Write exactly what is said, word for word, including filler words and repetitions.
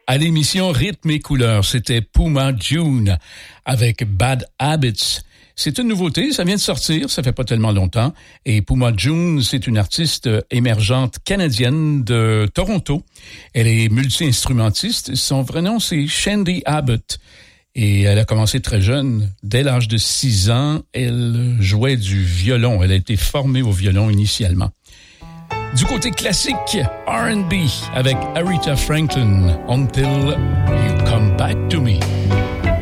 à l'émission Rythme et couleurs. C'était Puma June avec Bad Habits. C'est une nouveauté, ça vient de sortir, ça fait pas tellement longtemps. Et Puma June, c'est une artiste émergente canadienne de Toronto. Elle est multi-instrumentiste. Son vrai nom, c'est Shandy Abbott. Et elle a commencé très jeune. Dès l'âge de six ans, elle jouait du violon. Elle a été formée au violon initialement. Du côté classique, R and B avec Aretha Franklin, Until You Come Back to Me.